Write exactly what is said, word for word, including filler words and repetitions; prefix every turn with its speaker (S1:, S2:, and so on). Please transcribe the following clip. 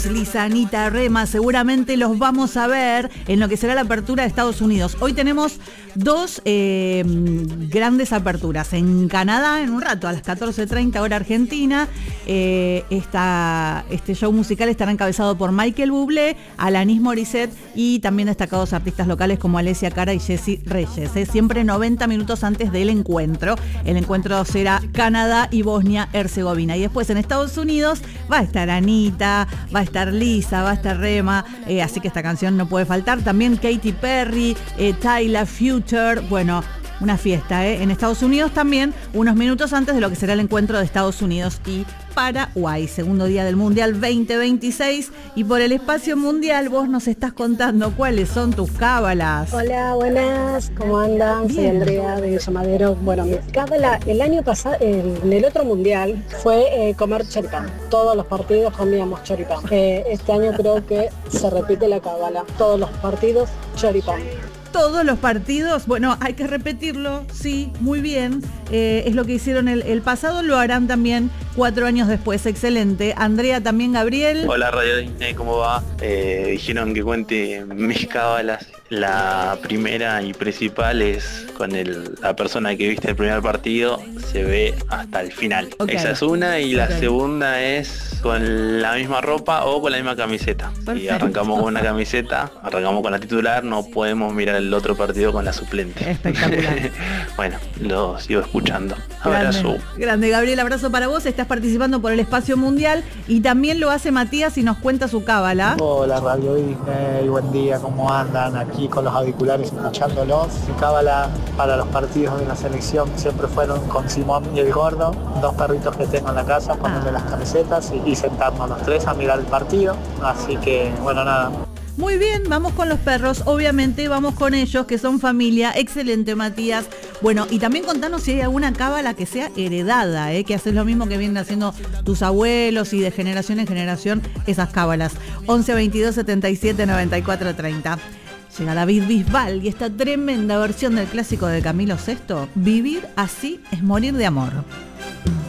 S1: Lisa, Anita, Rema, seguramente los vamos a ver en lo que será la apertura de Estados Unidos. Hoy tenemos dos eh, grandes aperturas. En Canadá, en un rato, a las catorce treinta hora argentina, eh, esta, este show musical estará encabezado por Michael Bublé, Alanis Morissette y también destacados artistas locales como Alessia Cara y Jessie Reyes. Eh, siempre noventa minutos antes del encuentro. El encuentro será Canadá y Bosnia-Herzegovina. Y después en Estados Unidos va a estar Anita, va a estar estar Lisa, va a estar Rema, eh, así que esta canción no puede faltar. También Katy Perry, eh, Tyler, Future, bueno, una fiesta, ¿eh? En Estados Unidos también, unos minutos antes de lo que será el encuentro de Estados Unidos y Paraguay, segundo día del Mundial veinte veintiséis. Y por el espacio mundial vos nos estás contando cuáles son tus cábalas.
S2: Hola, buenas, ¿cómo andan? Bien. Soy Andrea de Villa Madero. Bueno, mi cábala el año pasado, en el otro Mundial, fue eh, comer choripán. Todos los partidos comíamos choripán. Eh, este año creo que se repite la cábala. Todos los partidos, choripán.
S1: Todos los partidos, bueno, hay que repetirlo, sí, muy bien. Eh, es lo que hicieron el, el pasado, lo harán también cuatro años después. Excelente. Andrea, también Gabriel.
S3: Hola, Radio Disney, ¿cómo va? Eh, dijeron que cuente mis cábalas. La primera y principal es con el, la persona que viste el primer partido, se ve hasta el final. Okay. Esa es una, y la okay. segunda es con la misma ropa o con la misma camiseta. Perfecto. Y arrancamos con una camiseta, arrancamos con la titular, no podemos mirar el otro partido con la suplente.
S1: Espectacular.
S3: Bueno, lo sigo escuchando. Abrazo.
S1: Grande, grande, Gabriel, abrazo para vos. Estás participando por el espacio mundial y también lo hace Matías y nos cuenta su cábala.
S4: Hola, Radio Disney, buen día, ¿cómo andan? Aquí con los auriculares escuchándolos. Mi cábala para los partidos de la selección siempre fueron con Simón y el Gordo, dos perritos que tengo en la casa, ponerle ah. las camisetas y, y sentarnos los tres a mirar el partido. Así que, bueno, nada.
S1: Muy bien, vamos con los perros, obviamente vamos con ellos, que son familia. Excelente, Matías. Bueno, y también contanos si hay alguna cábala que sea heredada, ¿eh? Que haces lo mismo que vienen haciendo tus abuelos y de generación en generación esas cábalas. once veintidós setenta y siete noventa y cuatro treinta. Llega David Bisbal y esta tremenda versión del clásico de Camilo sexto, Vivir así es morir de amor.